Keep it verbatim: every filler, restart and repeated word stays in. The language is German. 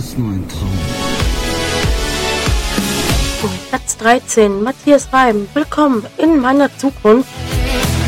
ist nur ein Traum. Platz dreizehn, Matthias Reim. Willkommen in meiner Zukunft.